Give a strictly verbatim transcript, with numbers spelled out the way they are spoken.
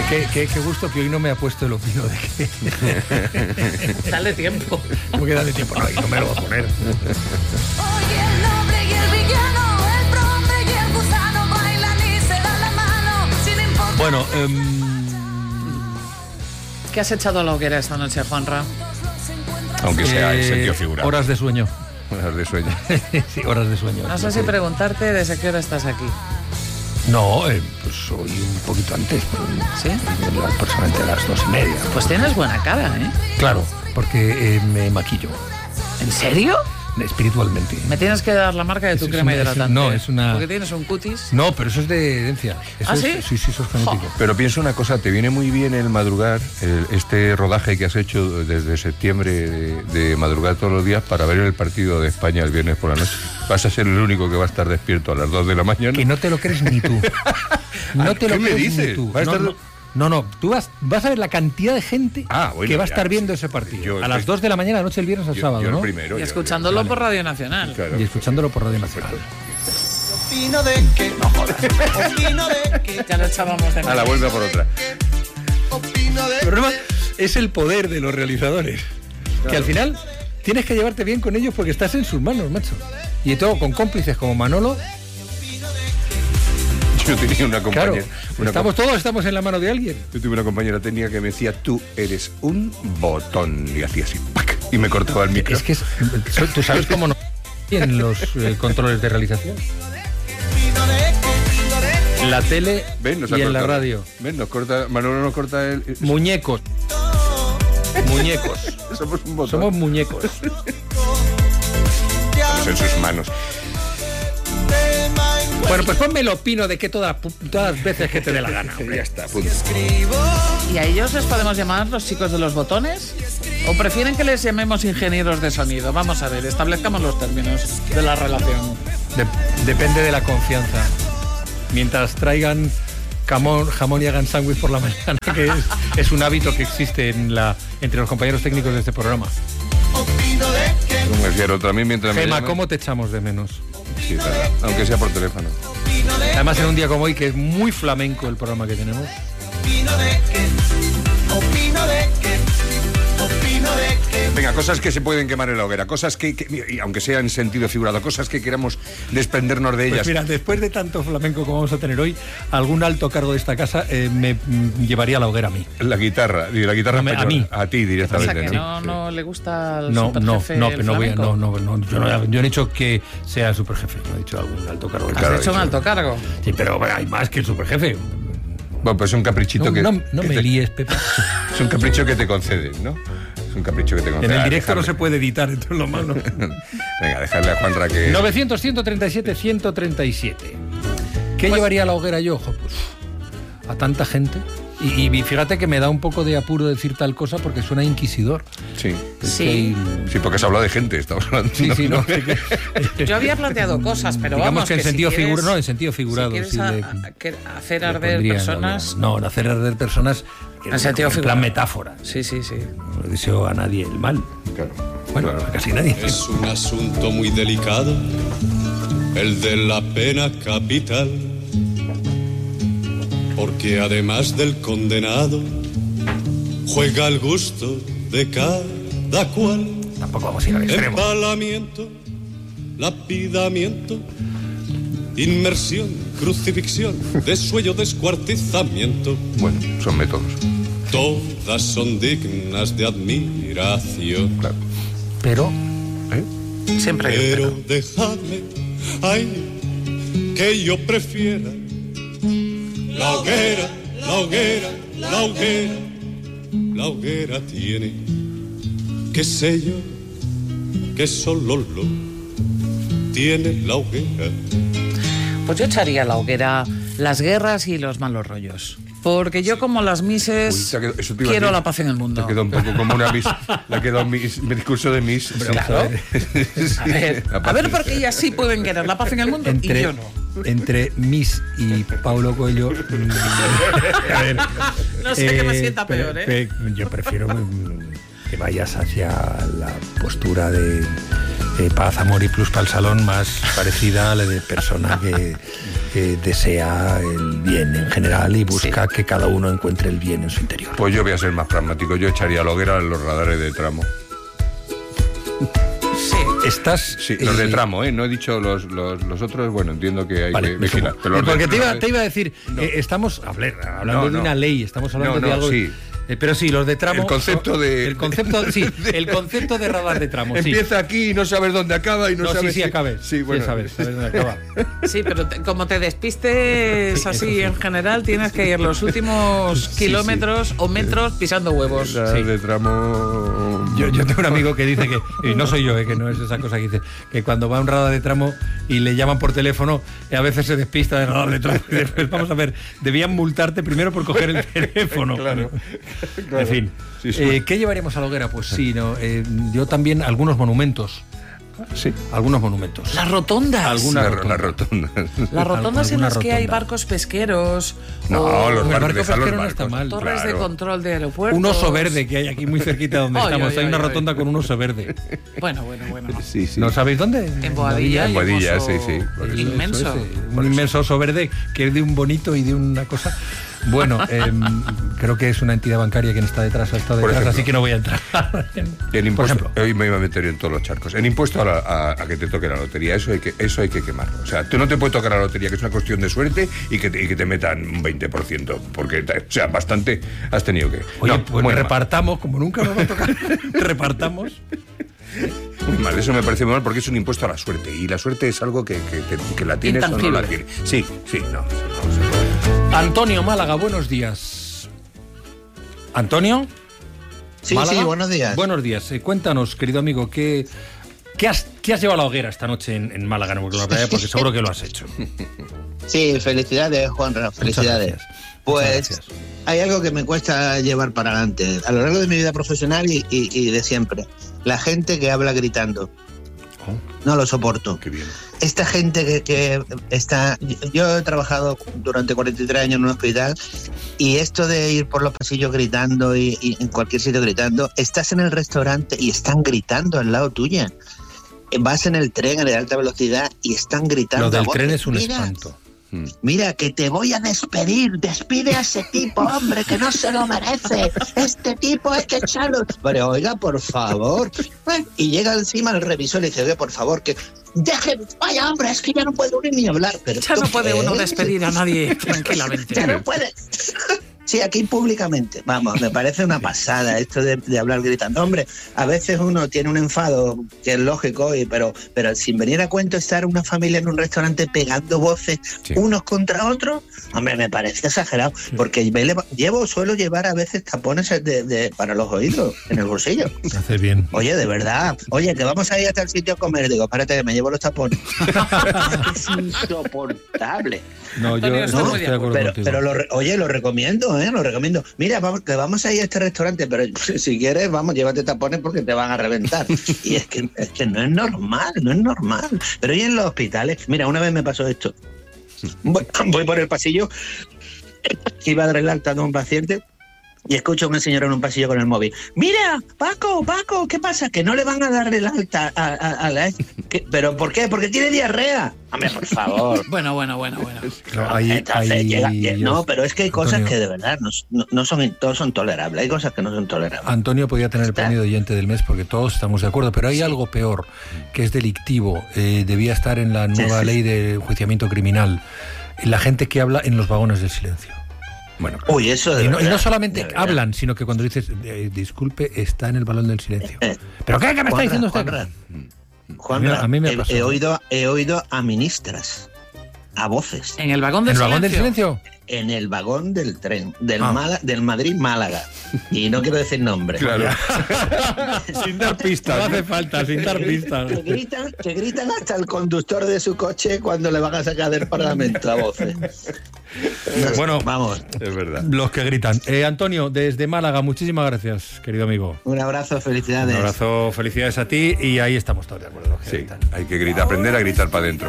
qué, qué, qué gusto que hoy no me ha puesto el opino de que... Dale tiempo. ¿Cómo que dale tiempo? No, y no me lo va a poner. Oye, el noble y el villano, el prohombre y el gusano bailan y se dan la mano sin importar. Bueno, eh... ¿Qué has echado a la hoguera esta noche, Juanra? Aunque sea en eh, sentido figurado. horas de sueño. Horas de sueño. Sí, horas de sueño. No sé si preguntarte desde qué hora estás aquí. No, eh, pues hoy un poquito antes. ¿Sí? Aproximadamente a las dos y media. Pues tienes buena cara, ¿eh? Claro, porque eh, me maquillo. ¿En serio? Espiritualmente. Me tienes que dar la marca de tu Es crema una- es- hidratante. no, es una- Porque tienes un cutis. No, pero eso es de herencia. Eso ¿Ah, es- sí? Sí, sí, eso es genético. Pero pienso una cosa, te viene muy bien el madrugar, el- este rodaje que has hecho desde septiembre de, de madrugar todos los días para ver el partido de España el viernes por la noche. Vas a ser el único que va a estar despierto a las dos de la mañana. Que no te lo crees ni tú. No te lo ¿Qué me crees dices? ni tú. ¿Va a No, estar- no, no, no, tú vas, vas a ver la cantidad de gente Ah, bueno, que va a ya. estar viendo ese partido. Yo- a las dos de la mañana, noche el viernes al Yo- sábado, yo el ¿no? primero. Y yo- escuchándolo Vale. por Radio Nacional. Claro. Y escuchándolo por Radio Nacional. Opino de que, no jodas. Opino de que, Ya lo echábamos de A la menos. vuelta por otra. opino de El problema es el poder de los realizadores. Que al final tienes que llevarte bien con ellos porque estás en sus manos, macho. Y todo con cómplices como Manolo. Yo tenía una Claro, compañera. una estamos todos estamos en la mano de alguien. Yo tuve una compañera técnica que me decía, tú eres un botón. Y hacía así, ¡pac! Y me cortaba el micro. Es que es, tú sabes cómo no en los eh, controles de realización. En la tele ¿Ven? Nos ha y en la cortado. radio. ¿Ven? Nos corta, Manolo nos corta el... Muñecos. Muñecos. Somos un botón. Somos muñecos. Estamos en sus manos. Bueno, pues ponme el opino de que todas, todas las veces que te dé la gana. Ya está, punto. ¿Y a ellos les podemos llamar los chicos de los botones? ¿O prefieren que les llamemos ingenieros de sonido? Vamos a ver, establezcamos los términos de la relación. De- depende de la confianza. Mientras traigan jamón, jamón y hagan sándwich por la mañana, que es, es un hábito que existe en la, entre los compañeros técnicos de este programa. Como decía el otro, a mí mientras me Gema, llaman- ¿cómo te echamos de menos? Sí, es verdad. Aunque sea por teléfono. Además, en un día como hoy, que es muy flamenco el programa que tenemos. opino de que, opino de que, opino de que. Venga, cosas que se pueden quemar en la hoguera, cosas que, que- y aunque sea en sentido figurado, cosas que queramos desprendernos de ellas. Pues mira, después de tanto flamenco como vamos a tener hoy, algún alto cargo de esta casa eh, me mm, llevaría a la hoguera a mí. La guitarra, digo, la guitarra No, me- a española. mí. A ti O sea, directamente, que ¿no? no, no le gusta al No, no, superjefe no, el que no voy a, flamenco. no, no, no, yo no, yo no he dicho que sea superjefe, no he dicho algún alto cargo. ¿Has Claro, hecho un eso. alto cargo? Sí, pero bueno, hay más que el superjefe. Bueno, pues es un caprichito No, que... no, no que me te- líes, Pepe. Es un capricho que te conceden, ¿no? Es un capricho que te En conceden. el Ah, directo no dejarle. se puede editar, entonces lo malo. Venga, dejarle a Juanra que... novecientos, ciento treinta y siete, ciento treinta y siete. ¿Qué llevaría a la hoguera yo? Jo, pues, a tanta gente. Y, y fíjate que me da un poco de apuro decir tal cosa porque suena inquisidor. Sí. Es Sí. que hay- Sí, porque se habla de gente, estamos hablando. Sí, sí, no. Yo había planteado cosas, pero Digamos vamos que en si sentido quieres- figurado, no, en sentido figurado. Si quieres sí, a- le- a- que- hacer le arder pondría en la personas... hoguera. No, en hacer arder personas. que En sentido plan figurado. metáfora. Sí, sí, sí. No le deseo a nadie el mal. Claro. Bueno, Claro. a casi nadie. Es un asunto muy delicado, el de la pena capital, porque además del condenado, juega el gusto de cada cual. Tampoco vamos a ir al extremo. Empalamiento, lapidamiento, inmersión, crucifixión, desuello, descuartizamiento. Bueno, son métodos. Todas son dignas de admiración. Claro. Pero ¿Eh? Siempre hay un Pero pero. dejadme, ay, que yo prefiera la hoguera, la hoguera, la hoguera. La hoguera tiene, qué sé yo, que solo lo tiene la hoguera. Pues yo echaría a la hoguera las guerras y los malos rollos. Porque yo, como las mises, Uy, te ha quedado- eso te iba a quiero decir. la paz en el mundo. Te quedó un poco como una mis. Le ha quedado un, mis, un discurso de mis. Claro. A ver, a ver por qué ellas sí pueden querer la paz en el mundo y entre, yo no. entre Miss y Paulo Coelho. mm, a ver, No sé qué me eh, sienta pe- peor, ¿eh? pe- yo prefiero mm, que vayas hacia la postura de, eh, paz, amor y plus para el salón, más parecida a la de persona que eh, desea el bien en general y busca sí. que cada uno encuentre el bien en su interior. Pues yo voy a ser más pragmático, yo echaría la hoguera en los radares de tramo. Sí. Estás... Sí, los de tramo, ¿eh? No he dicho los, los, los otros, bueno, entiendo que hay vale, que vigilar. Pero porque te iba, te iba a decir, no. eh, estamos hablando no, no. de una ley, estamos hablando no, no, de algo... Sí. Eh, pero sí, los de tramo... El concepto de... El concepto, sí, el concepto de radar de tramo, sí. Empieza aquí y no sabes dónde acaba y no, no sabes... Sí, sí, si... acabe. Sí, bueno. Sí, sabes, sabes dónde acaba. Sí, pero te, como te despistes sí, así sí. en general, tienes que ir los últimos sí, kilómetros sí. o metros pisando huevos. La sí. de tramo... Yo, yo tengo un amigo que dice que, y no soy yo, eh, que no es esa cosa que dice, que cuando va a un radar de tramo y le llaman por teléfono, a veces se despista del radar de tramo. Después, vamos a ver, debían multarte primero por coger el teléfono. Claro, claro. En fin. Sí, sí. Eh, ¿Qué llevaríamos a la hoguera? Pues sí, no, eh, yo también algunos monumentos. Sí. Algunos monumentos. Las rotondas. Algunas la, rotondas. Las rotondas en las rotonda. que hay barcos pesqueros. No, o los el barcos, barco pesquero los no está mal. torres claro. de control de aeropuertos. Un oso verde que hay aquí muy cerquita de donde Oy, estamos. oy, hay oy, una oy. rotonda con un oso verde. Bueno, bueno, bueno. Sí, sí. ¿No sabéis dónde? En Boadilla. En Boadilla, oso sí, sí. Eso, inmenso. eso, ese, un inmenso oso verde que es de un bonito y de una cosa. Bueno, eh, creo que es una entidad bancaria quien está detrás, ha estado detrás, así que no voy a entrar. En, el impuesto, por ejemplo. Hoy me iba a meter en todos los charcos. El impuesto a, la, a, a que te toque la lotería, eso hay que eso hay que quemarlo. O sea, tú no te puedes tocar la lotería, que es una cuestión de suerte, y que te, y que te metan un veinte por ciento, porque, o sea, bastante has tenido que... Oye, no, pues repartamos, como nunca nos va a tocar, repartamos. Muy mal, eso me parece muy mal porque es un impuesto a la suerte, y la suerte es algo que, que, que, que la tienes o no la tienes. Sí, sí, no, no se puede. Antonio Málaga, buenos días. ¿Antonio? Sí, ¿Málaga? sí, buenos días. Buenos días. Eh, cuéntanos, querido amigo, ¿qué, qué, has, ¿qué has llevado a la hoguera esta noche en, en Málaga, en la playa? Porque seguro que lo has hecho. Sí, felicidades, Juanra, felicidades. Muchas gracias. Pues Muchas gracias. hay algo que me cuesta llevar para adelante a lo largo de mi vida profesional y, y, y de siempre. La gente que habla gritando. Oh. No lo soporto. Qué bien. Esta gente que, que está... Yo he trabajado durante cuarenta y tres años en un hospital y esto de ir por los pasillos gritando y, y en cualquier sitio gritando, estás en el restaurante y están gritando al lado tuya. Vas en el tren a de alta velocidad y están gritando. Lo del a voces. tren es un Mira, espanto. Mira, que te voy a despedir. Despide a ese tipo, hombre, que no se lo merece. Este tipo hay que echarlo. Pero oiga, por favor. Y llega encima el revisor y dice, oiga, por favor, que deje, vaya hombre, es que ya no puede uno ni hablar. Pero Ya no puede qué uno es? despedir a nadie tranquilamente. Ya no puede. Sí, aquí públicamente. Vamos, me parece una pasada esto de, de hablar gritando. Hombre, a veces uno tiene un enfado que es lógico, y, pero, pero sin venir a cuento estar una familia en un restaurante pegando voces sí. unos contra otros, hombre, me parece exagerado. Porque llevo, suelo llevar a veces tapones de, de, para los oídos en el bolsillo. Hace bien. Oye, de verdad. Oye, que vamos a ir hasta el sitio a comer. Digo, espérate, que me llevo los tapones. Es insoportable. No, yo Antonio, no, muy estoy de acuerdo pero, contigo. pero lo, oye, lo recomiendo, ¿eh? Lo recomiendo. Mira, vamos, que vamos a ir a este restaurante, pero si quieres, vamos, llévate tapones porque te van a reventar. Y es que, es que no es normal, no es normal. Pero y en los hospitales, mira, una vez me pasó esto. Voy, voy por el pasillo, iba a dar el alta a un paciente y escucho a una señora en un pasillo con el móvil. Mira, Paco, Paco, ¿qué pasa? Que no le van a dar el alta a, a, a la... ¿Qué? ¿Pero por qué? Porque tiene diarrea. Hombre, por favor. Bueno, bueno, bueno, bueno. No, hay, Entonces, hay, llega, llega, no, pero es que hay cosas Antonio, que de verdad no, no, no son, todos son tolerables. Hay cosas que no son tolerables. Antonio podía tener el Está. premio de oyente del mes porque todos estamos de acuerdo, pero hay sí. algo peor, que es delictivo. Eh, debía estar en la nueva sí, sí. ley de enjuiciamiento criminal. La gente que habla en los vagones del silencio. Bueno, claro. Uy, eso de y, no, verdad, y no solamente de hablan, sino que cuando dices, eh, disculpe, está en el balón del silencio. Eh, ¿Pero qué, qué me Juanra, está diciendo usted? Juanra, Juanra, a mí me he, pasó. he, oído, he oído a ministras, a voces. ¿En el vagón del ¿En el silencio? vagón del silencio? En el vagón del tren, del, ah. Mala, del Madrid-Málaga. Y no quiero decir nombre. Claro. Sin dar pistas. No hace falta, sin dar pistas. Que gritan, que gritan hasta el conductor de su coche cuando le van a sacar del parlamento a voces. Nos, bueno, vamos. Es verdad. Los que gritan. Eh, Antonio, desde Málaga, muchísimas gracias, querido amigo. Un abrazo, felicidades. Un abrazo, felicidades a ti y ahí estamos todos de acuerdo. Los que Sí, gritan. hay que gritar, aprender a gritar para adentro.